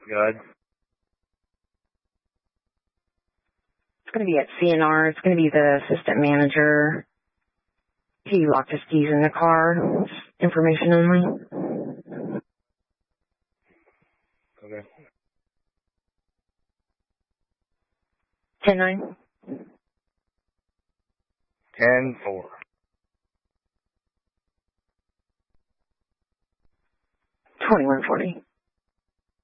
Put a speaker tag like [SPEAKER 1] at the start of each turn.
[SPEAKER 1] Good.
[SPEAKER 2] It's going to be at CNR. It's going to be the assistant manager. He locked his keys in the car. It's information only.
[SPEAKER 1] Okay.
[SPEAKER 2] 10-9.
[SPEAKER 1] 10-4.
[SPEAKER 2] 2140.